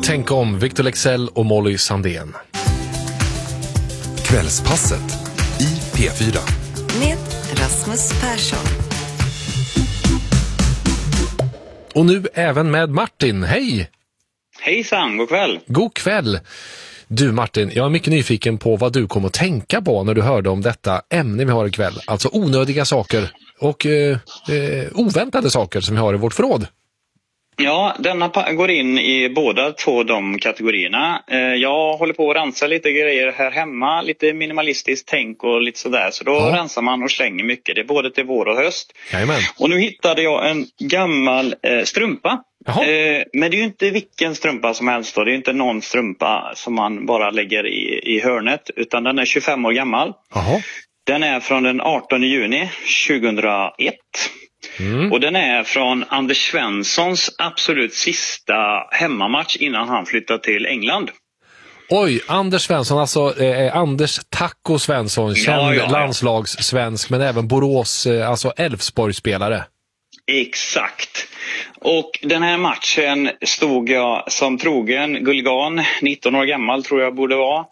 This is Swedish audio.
Tänk om, Victor Leksell och Molly Sandén. Kvällspasset i P4. Med Rasmus Persson. Och nu även med Martin. Hej! Hejsan, god kväll. God kväll. Du Martin, jag är mycket nyfiken på vad du kommer att tänka på när du hörde om detta ämne vi har ikväll. Alltså onödiga saker och oväntade saker som vi har i vårt förråd. Ja, denna går in i båda två de kategorierna. Jag håller på att rensa lite grejer här hemma, lite minimalistiskt tänk och lite sådär. Så då rensar man och slänger mycket, det är både till vår och höst. Jajamän. Och nu hittade jag en gammal strumpa. Men det är ju inte vilken strumpa som helst då. Det är inte någon strumpa som man bara lägger i hörnet, utan den är 25 år gammal. Jaha. Den är från den 18 juni 2001. Och den är från Anders Svenssons absolut sista hemmamatch innan han flyttade till England. Oj, Anders Svensson, alltså Anders Taco Svensson, känd landslagssvensk, men även Borås, alltså Elfsborgsspelare. Exakt. Och den här matchen stod jag som trogen Gulgan, 19 år gammal tror jag borde vara.